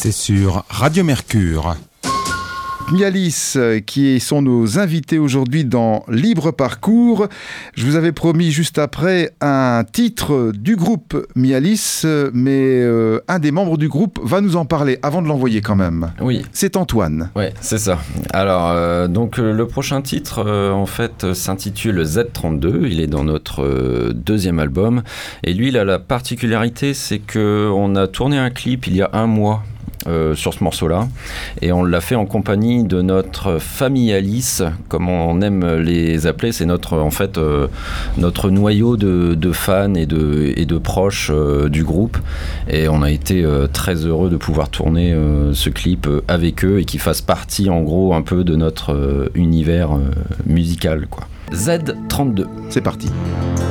C'est sur Radio Mercure. Mialis, qui sont nos invités aujourd'hui dans Libre Parcours. Je vous avais promis juste après un titre du groupe Mialis, mais un des membres du groupe va nous en parler avant de l'envoyer quand même. Oui. C'est Antoine. Oui, c'est ça. Alors, donc le prochain titre, en fait, s'intitule Z32. Il est dans notre deuxième album. Et lui, il a la particularité, c'est qu'on a tourné un clip il y a un mois. Sur ce morceau-là, et on l'a fait en compagnie de notre famille Alice, comme on aime les appeler. C'est notre noyau de fans et de proches du groupe, et on a été très heureux de pouvoir tourner ce clip avec eux et qu'il fasse partie en gros un peu de notre univers musical, quoi. Z32. C'est parti.